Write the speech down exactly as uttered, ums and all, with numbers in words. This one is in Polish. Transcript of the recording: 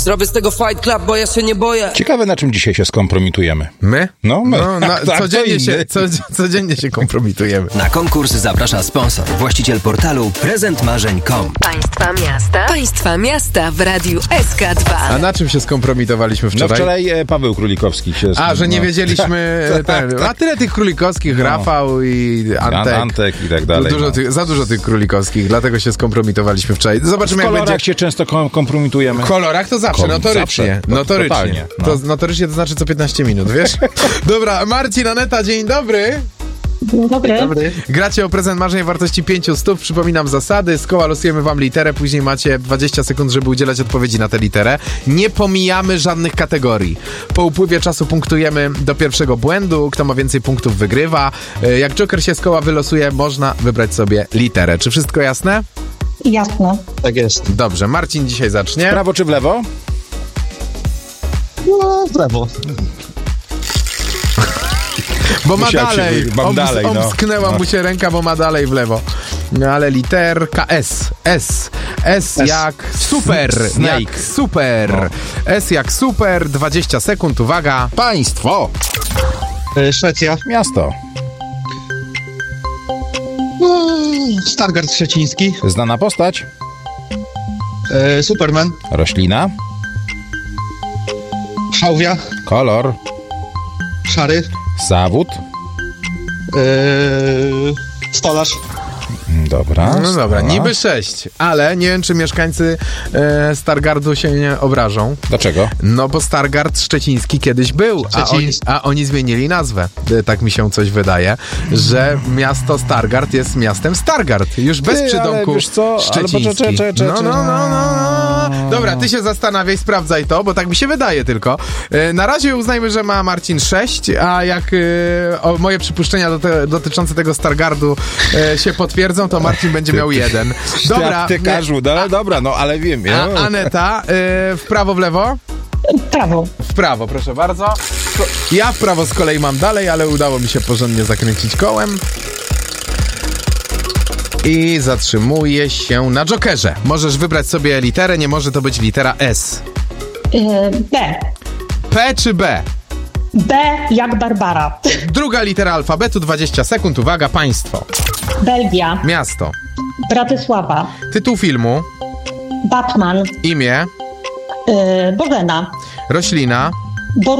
Zrobię z tego Fight Club, bo ja się nie boję. Ciekawe, na czym dzisiaj się skompromitujemy. My? No, my. No, na, Tak, codziennie, to się, inny. co, codziennie się kompromitujemy. Na konkurs zaprasza sponsor, właściciel portalu prezent marzeń kropka com. Państwa miasta. Państwa miasta w Radiu S K dwa. A na czym się skompromitowaliśmy wczoraj? No wczoraj e, Paweł Królikowski się... A, że nie no. wiedzieliśmy... Tak, ten, tak, tak. A tyle tych królikowskich, No. Rafał i Antek. Antek i tak dalej. Dużo no. tych, za dużo tych królikowskich, dlatego się skompromitowaliśmy wczoraj. W Zobaczymy, jak kolorach będzie... się często kom- kompromitujemy. W kolorach to zawsze, Kom- notorycznie. zawsze, to- notorycznie. totalnie, no. To, notorycznie to znaczy co piętnaście minut, wiesz? Dobra, Marcin, Aneta, dzień dobry. Dobry. Dobry. Gracie o prezent marzeń o wartości pięciu stów. Przypominam zasady. Z koła losujemy wam literę, później macie dwadzieścia sekund, żeby udzielać odpowiedzi na tę literę. Nie pomijamy żadnych kategorii. Po upływie czasu punktujemy do pierwszego błędu. Kto ma więcej punktów, wygrywa. Jak Joker się z koła wylosuje, można wybrać sobie literę. Czy wszystko jasne? Jasne. Tak jest. Dobrze, Marcin dzisiaj zacznie. Prawo czy w lewo? No, w lewo. Bo ma Musiał się dalej. wy- mam Oms- dalej, no. Omsknęła No. mu się ręka, bo ma dalej w lewo. No ale literka S. S. S jak super. Snake. Jak super. No. S jak super. dwadzieścia sekund, uwaga. Państwo. E, Szwecja. Miasto. Mm, Stargard Szczeciński. Znana postać. E, Superman. Roślina. Szałwia. Kolor. Szary. Zawód. E, stolarz. Dobra. No dobra, stola. niby sześć, ale nie wiem, czy mieszkańcy e, Stargardu się nie obrażą. Dlaczego? No bo Stargard Szczeciński kiedyś był, a oni, Szczeciński. a oni zmienili nazwę. E, Tak mi się coś wydaje, że miasto Stargard jest miastem Stargard. Już bez Ty, przydomku ale wiesz co, ale Szczeciński. poczekaj, czekaj, czekaj, No, no, no, no, no. Dobra, ty się zastanawiaj, sprawdzaj to, bo tak mi się wydaje tylko. E, Na razie uznajmy, że ma Marcin sześć, a jak e, o, moje przypuszczenia do te, dotyczące tego Stargardu e, się potwierdzą, to Marcin będzie miał jeden. Dobra, Tykarzu, no ale dobra, no ale wiem. Ja. a, Aneta, y, w prawo, w lewo? Prawo. W prawo, proszę bardzo. Ko- Ja w prawo z kolei mam dalej, ale udało mi się porządnie zakręcić kołem. I zatrzymuję się na Jokerze. Możesz wybrać sobie literę, nie może to być litera S. Yy, B. P czy B? B jak Barbara. Druga litera alfabetu, dwadzieścia sekund. Uwaga, państwo. Belgia. Miasto. Bratysława. Tytuł filmu. Batman. Imię. Yy, Bożena. Roślina.